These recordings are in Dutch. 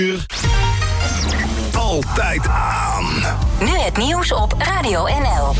Altijd aan. Nu het nieuws op Radio NL.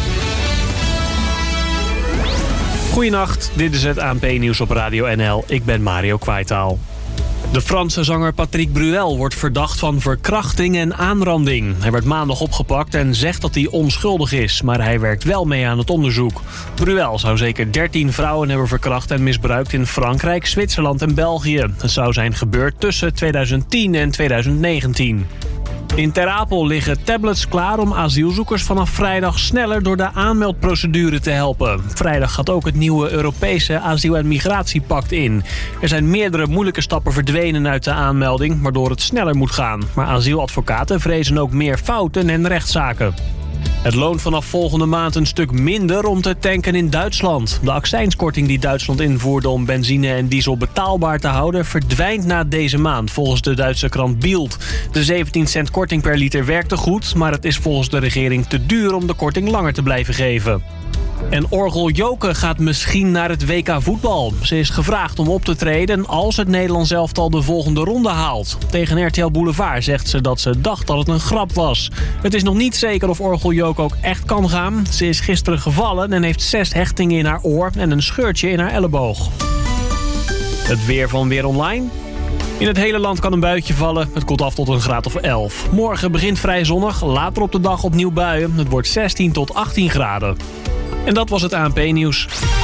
Goedenacht, dit is het ANP-nieuws op Radio NL. Ik ben Mario Kwaitaal. De Franse zanger Patrick Bruel wordt verdacht van verkrachting en aanranding. Hij werd maandag opgepakt en zegt dat hij onschuldig is, maar hij werkt wel mee aan het onderzoek. Bruel zou zeker 13 vrouwen hebben verkracht en misbruikt in Frankrijk, Zwitserland en België. Het zou zijn gebeurd tussen 2010 en 2019. In Ter Apel liggen tablets klaar om asielzoekers vanaf vrijdag sneller door de aanmeldprocedure te helpen. Vrijdag gaat ook het nieuwe Europese asiel- en migratiepact in. Er zijn meerdere moeilijke stappen verdwenen uit de aanmelding, waardoor het sneller moet gaan. Maar asieladvocaten vrezen ook meer fouten en rechtszaken. Het loont vanaf volgende maand een stuk minder om te tanken in Duitsland. De accijnskorting die Duitsland invoerde om benzine en diesel betaalbaar te houden verdwijnt na deze maand, volgens de Duitse krant Bild. De 17 cent korting per liter werkte goed, maar het is volgens de regering te duur om de korting langer te blijven geven. En Orgel Joke gaat misschien naar het WK voetbal. Ze is gevraagd om op te treden als het Nederlands elftal de volgende ronde haalt. Tegen RTL Boulevard zegt ze dat ze dacht dat het een grap was. Het is nog niet zeker of Orgel Joke ook echt kan gaan. Ze is gisteren gevallen en heeft 6 hechtingen in haar oor en een scheurtje in haar elleboog. Het weer van Weer Online. In het hele land kan een buitje vallen. Het koelt af tot een graad of 11. Morgen begint vrij zonnig, later op de dag opnieuw buien. Het wordt 16 tot 18 graden. En dat was het ANP-nieuws.